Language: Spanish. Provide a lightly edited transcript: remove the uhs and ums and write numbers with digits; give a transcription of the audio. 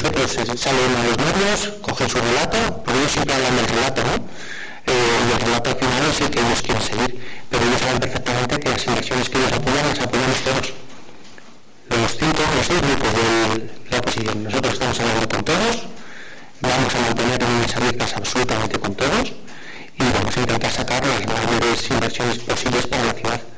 nosotros salen a los medios, cogen su relato, porque ellos siempre hablan del relato, ¿no? Y el relato al final es el que ellos quieren seguir, pero ellos saben perfectamente que las inversiones que ellos apoyan las apoyamos todos. Los 6 grupos de la oposición, nosotros estamos hablando con todos, vamos a mantener unas abiertas absolutamente con todos y vamos a intentar sacar las mayores inversiones posibles para la ciudad.